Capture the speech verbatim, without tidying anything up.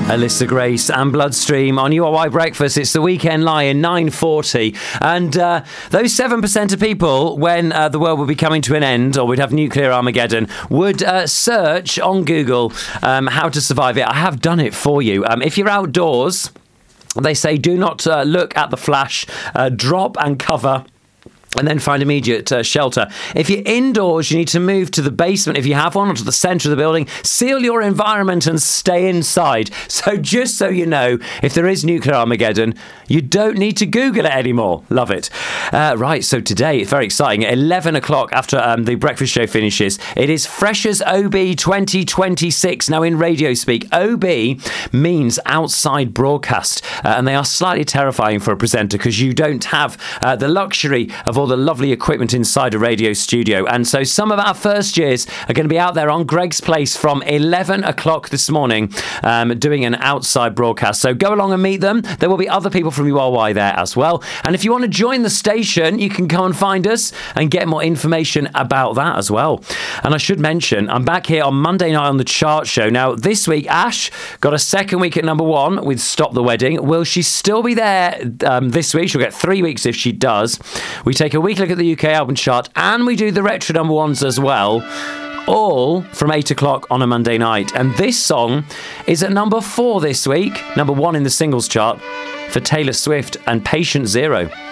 Alyssa Grace and Bloodstream on U R Y Breakfast. It's the Weekend Lie in nine forty. And uh, those seven percent of people, when uh, the world would be coming to an end or we'd have nuclear Armageddon, would uh, search on Google um, how to survive it. I have done it for you. Um, if you're outdoors, they say do not uh, look at the flash, uh, drop and cover, and then find immediate uh, shelter. If you're indoors, you need to move to the basement, if you have one, or to the centre of the building. Seal your environment and stay inside. So just so you know, if there is nuclear Armageddon, you don't need to Google it anymore. Love it. Uh, right, so today, it's very exciting. At eleven o'clock, after um, the breakfast show finishes, it is Freshers O B twenty twenty-six. Now, in radio speak, O B means outside broadcast, uh, and they are slightly terrifying for a presenter because you don't have uh, the luxury of all the lovely equipment inside a radio studio. And so some of our first years are going to be out there on Greg's Place from eleven o'clock this morning um, doing an outside broadcast. So go along and meet them. There will be other people from U R Y there as well. And if you want to join the station, you can go and find us and get more information about that as well. And I should mention, I'm back here on Monday night on the Chart Show. Now, this week, Ash got a second week at number one with Stop the Wedding. Will she still be there um, this week? She'll get three weeks if she does. We take a week look at the U K album chart and we do the retro number ones as well, all from eight o'clock on a Monday night. And this song is at number four this week, number one in the singles chart for Taylor Swift and Patient Zero.